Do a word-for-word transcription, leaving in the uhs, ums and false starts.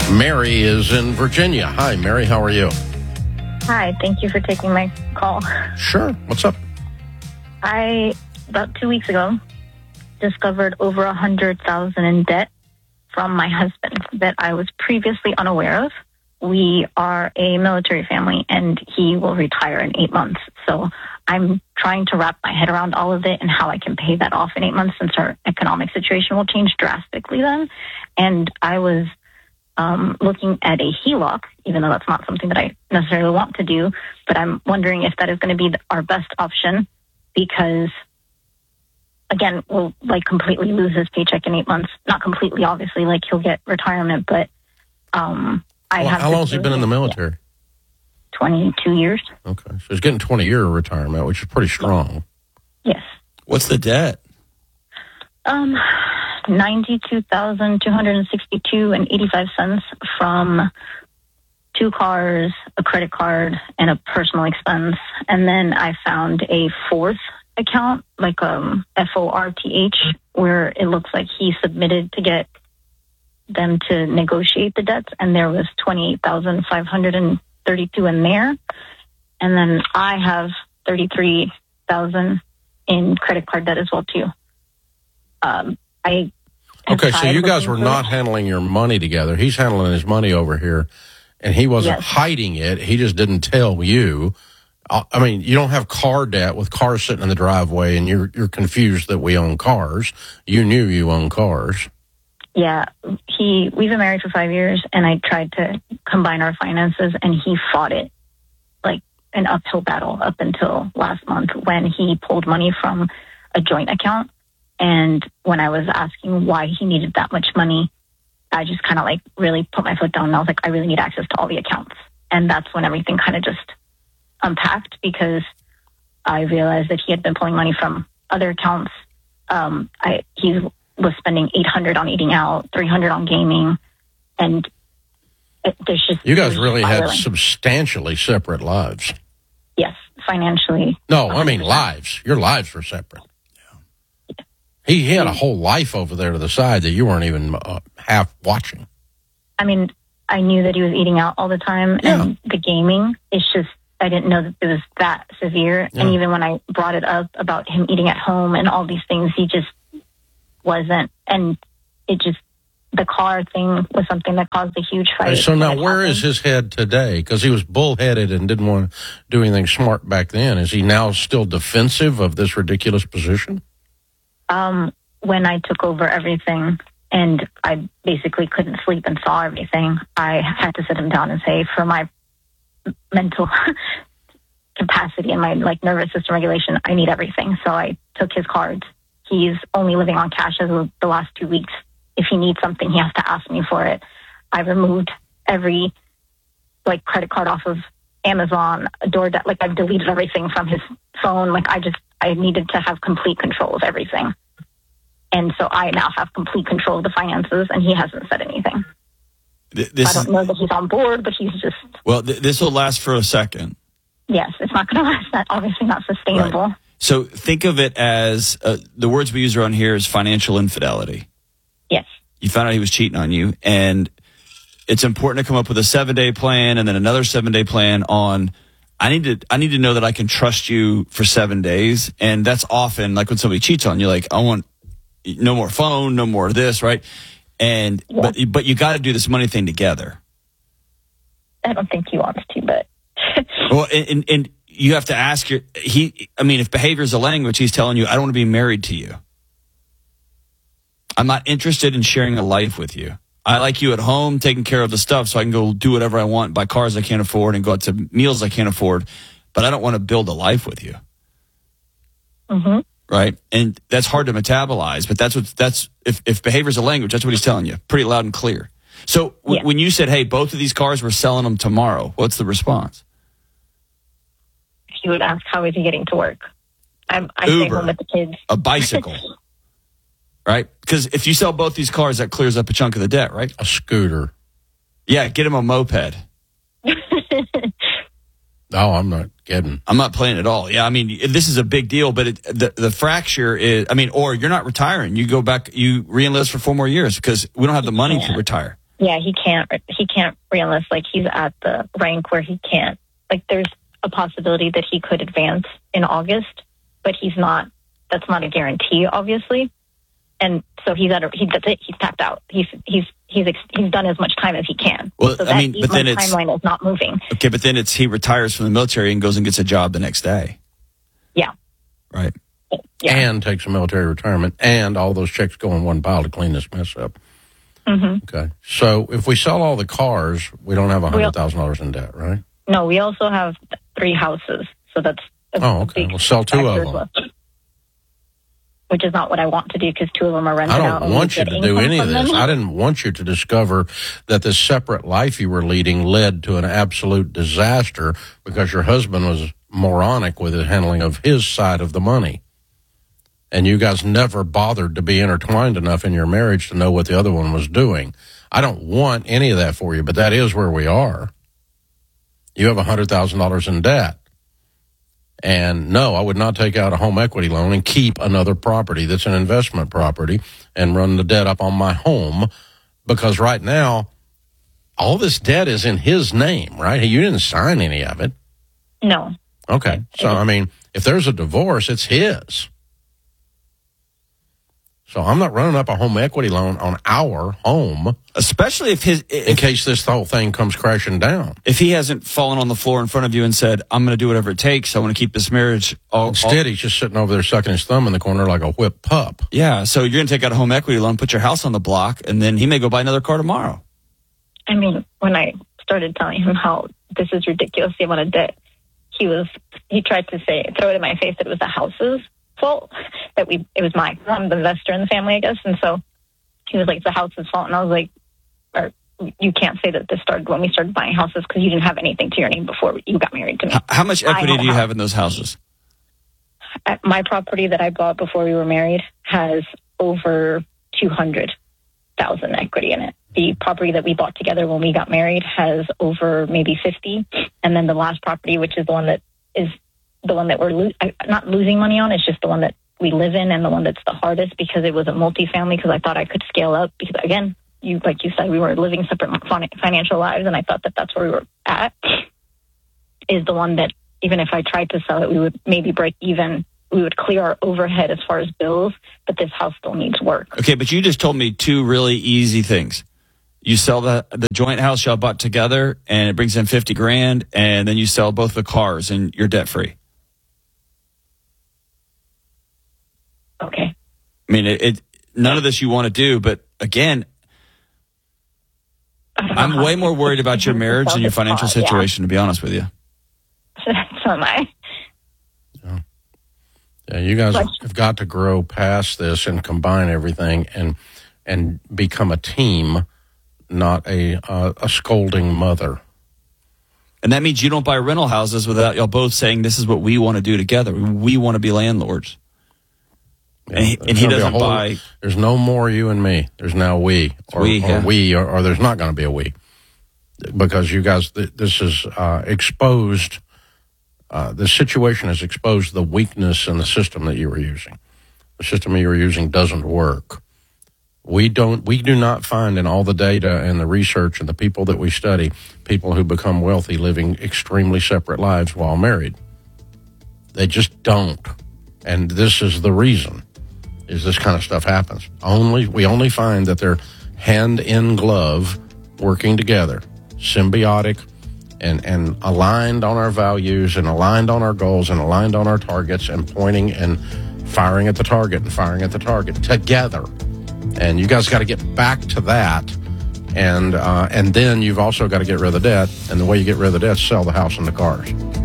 Mary is in Virginia. Hi, Mary. How are you? Hi. Thank you for taking my call. Sure. What's up? I, about two weeks ago, discovered over one hundred thousand dollars in debt from my husband that I was previously unaware of. We are a military family, and he will retire in eight months. So I'm trying to wrap my head around all of it and how I can pay that off in eight months since our economic situation will change drastically then. And I was um, looking at a H E L O C, even though that's not something that I necessarily want to do. But I'm wondering if that is going to be our best option because, again, we'll like completely lose his paycheck in eight months. Not completely, obviously, like he'll get retirement, but um, I well, have. How long has he been in the military? Yeah. twenty-two years. Okay. So he's getting twenty-year retirement, which is pretty strong. Yes. What's the debt? Um, ninety-two thousand two hundred sixty-two and eighty-five cents from two cars, a credit card, and a personal expense. And then I found a fourth account, like um F O R T H, where it looks like he submitted to get them to negotiate the debts, and there was twenty-eight thousand five hundred thirty-two in there. And then I have thirty-three thousand in credit card debt as well too. Um, I okay, so you guys were not handling your money together. He's handling his money over here, and he wasn't yes. hiding it. He just didn't tell you. I mean, you don't have car debt with cars sitting in the driveway, and you're you're confused that we own cars. You knew you own cars. Yeah, he. We've been married for five years, and I tried to combine our finances, and he fought it like an uphill battle up until last month when he pulled money from a joint account. And when I was asking why he needed that much money, I just kind of like really put my foot down, and I was like, I really need access to all the accounts. And that's when everything kind of just unpacked because I realized that he had been pulling money from other accounts. Um, I he was spending eight hundred on eating out, three hundred on gaming, and it, there's just you guys really spiraling. had substantially separate lives. Yes, financially. No, I mean lives. Your lives were separate. Yeah. He, he had a whole life over there to the side that you weren't even uh, half watching. I mean, I knew that he was eating out all the time, yeah. and the gaming. It's just I didn't know that it was that severe. Yeah. And even when I brought it up about him eating at home and all these things, he just wasn't. And it just, the car thing was something that caused a huge fight. So now where happened. Is his head today? Because he was bullheaded and didn't want to do anything smart back then. Is he now still defensive of this ridiculous position? Um, when I took over everything and I basically couldn't sleep and saw everything, I had to sit him down and say, for my mental capacity and my like nervous system regulation, I need everything. So I took his cards. He's only living on cash as of the last two weeks. If he needs something, he has to ask me for it. I removed every like credit card off of Amazon, DoorDash. Like I've deleted everything from his phone. Like I just, I needed to have complete control of everything. And so I now have complete control of the finances, and he hasn't said anything. This I don't know that he's on board, but he's just... Well, th- this will last for a second. Yes, it's not going to last. That's obviously not sustainable. Right. So think of it as, uh, the words we use around here is financial infidelity. Yes. You found out he was cheating on you, and it's important to come up with a seven-day plan and then another seven-day plan on, I need to I need to know that I can trust you for seven days. And that's often, like when somebody cheats on you, like, I want no more phone, no more of this, right? And yeah. but but you got to do this money thing together. I don't think he wants to, but well, and, and you have to ask your he. I mean, if behavior is a language, he's telling you, I don't want to be married to you. I'm not interested in sharing a life with you. I like you at home, taking care of the stuff, so I can go do whatever I want, buy cars I can't afford, and go out to meals I can't afford. But I don't want to build a life with you. Mm-hmm. Right, and that's hard to metabolize, but that's what that's if if behavior is a language, that's what he's telling you, pretty loud and clear. So w- yeah. when you said, "Hey, both of these cars, we're selling them tomorrow," what's the response? He would ask, "How is he getting to work?" I'm, I Uber, stay home with the kids. A bicycle, right? Because if you sell both these cars, that clears up a chunk of the debt, right? A scooter. Yeah, get him a moped. No, I'm not kidding. I'm not playing at all. Yeah, I mean, this is a big deal, but it, the the fracture is, I mean, or you're not retiring. You go back, you re-enlist for four more years because we don't have the money yeah. to retire. Yeah, he can't. He can't re-enlist. Like, he's at the rank where he can't. Like, there's a possibility that he could advance in August, but he's not. That's not a guarantee, obviously. And so he's at a, he, that's it. He's tapped out. He's he's he's ex, he's done as much time as he can. Well, so I mean, but then it's timeline is not moving. Okay, but then it's he retires from the military and goes and gets a job the next day. Yeah. Right. Yeah. And takes a military retirement, and all those checks go in one pile to clean this mess up. Mm-hmm. Okay. So if we sell all the cars, we don't have one hundred thousand dollars in debt, right? No, we also have three houses. So that's a, Oh, a okay. big We'll sell two of factor them. as well. Which is not what I want to do because two of them are rented I out. don't and we want you get to do income any of from this. them. I didn't want you to discover that this separate life you were leading led to an absolute disaster because your husband was moronic with the handling of his side of the money. And you guys never bothered to be intertwined enough in your marriage to know what the other one was doing. I don't want any of that for you, but that is where we are. You have one hundred thousand dollars in debt. And no, I would not take out a home equity loan and keep another property that's an investment property and run the debt up on my home, because right now, all this debt is in his name, right? You didn't sign any of it. No. Okay. So, I mean, if there's a divorce, it's his. So I'm not running up a home equity loan on our home, Especially if his if, in case this whole thing comes crashing down. if he hasn't fallen on the floor in front of you and said, "I'm going to do whatever it takes. I want to keep this marriage." All, Instead, all, he's just sitting over there sucking his thumb in the corner like a whipped pup. yeah. So you're going to take out a home equity loan, put your house on the block, and then he may go buy another car tomorrow. I mean, when I started telling him how this is ridiculous, the amount of debt, he was, he tried to say, throw it in my face that it was the house's fault, that we, it was my, I'm the investor in the family, I guess. And so he was like, it's the house's fault. And I was like, or you can't say that this started when we started buying houses because you didn't have anything to your name before you got married to me. How, how much equity I do you have- have in those houses? My property that I bought before we were married has over two hundred thousand equity in it. The property that we bought together when we got married has over maybe fifty. And then the last property, which is the one that is the one that we're lo- not losing money on, it's just the one that we live in and the one that's the hardest because it was a multifamily because I thought I could scale up because, again, you like you said, we were living separate financial lives, and I thought that that's where we were at, is the one that even if I tried to sell it, we would maybe break even. We would clear our overhead as far as bills, but this house still needs work. Okay, but you just told me two really easy things. You sell the the joint house y'all bought together, and it brings in fifty grand, and then you sell both the cars, and you're debt free. Okay. I mean, it, it none of this you want to do, but again, I'm way more worried about your marriage than your financial situation, to be honest with you. So am I. Yeah, yeah you guys have got to grow past this and combine everything and and become a team, not a uh, a scolding mother. And that means you don't buy rental houses without y'all both saying, this is what we want to do together. We want to be landlords. Yeah, and he, and he doesn't whole, buy. There's no more you and me. There's now we. Or we, or, yeah. we or, or there's not going to be a we. Because you guys, this is uh, exposed, uh, the situation has exposed the weakness in the system that you were using. The system you were using doesn't work. We don't, we do not find in all the data and the research and the people that we study, people who become wealthy living extremely separate lives while married. They just don't. And this is the reason, is this kind of stuff happens. Only, we only find that they're hand in glove working together, symbiotic and, and aligned on our values and aligned on our goals and aligned on our targets and pointing and firing at the target and firing at the target together. And you guys got to get back to that. And uh, and then you've also got to get rid of the debt. And the way you get rid of the debt is sell the house and the cars.